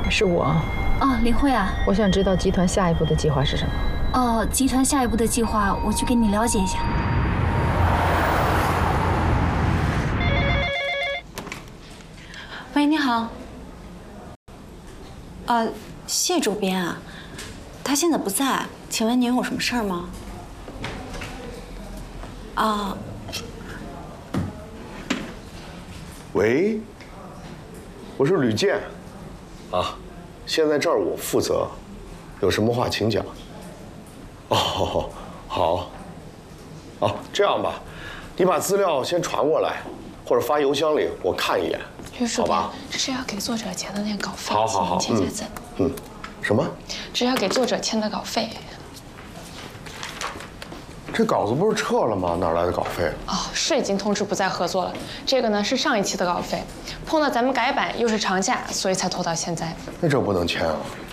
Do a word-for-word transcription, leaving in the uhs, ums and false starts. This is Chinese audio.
是我。 哦，林慧啊， 我想知道集团下一步的计划是什么。 哦，集团下一步的计划，我去给你了解一下。 喂，你好。呃，谢主编啊，他现在不在，请问您有什么事儿吗？啊。 喂，我是吕健，啊，现在这儿我负责，有什么话请讲。哦，好，哦，这样吧，你把资料先传过来，或者发邮箱里，我看一眼。 好吧，这是要给作者签的那个稿费， 好好好， 签下字。 嗯，什么？ 这是要给作者签的稿费。 这稿子不是撤了吗？哪来的稿费？ 哦，是已经通知不再合作了。这个呢是上一期的稿费，碰到咱们改版又是长假，所以才拖到现在。 那这不能签啊！